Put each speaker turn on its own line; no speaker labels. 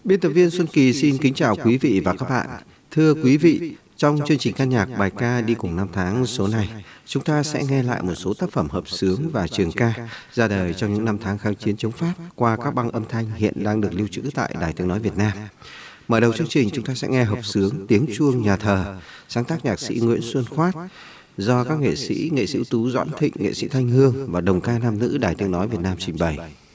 Biên tập viên Xuân Kỳ xin kính chào quý vị và các bạn. Thưa quý vị, trong chương trình ca nhạc bài ca đi cùng năm tháng số này, chúng ta sẽ nghe lại một số tác phẩm hợp xướng và trường ca ra đời trong những năm tháng kháng chiến chống Pháp qua các băng âm thanh hiện đang được lưu trữ tại Đài Tiếng nói Việt Nam. Mở đầu chương trình chúng ta sẽ nghe hợp xướng Tiếng chuông nhà thờ, sáng tác nhạc sĩ Nguyễn Xuân Khoát, do các nghệ sĩ ưu tú Doãn Thịnh, nghệ sĩ Thanh Hương và đồng ca nam nữ Đài Tiếng nói Việt Nam trình bày.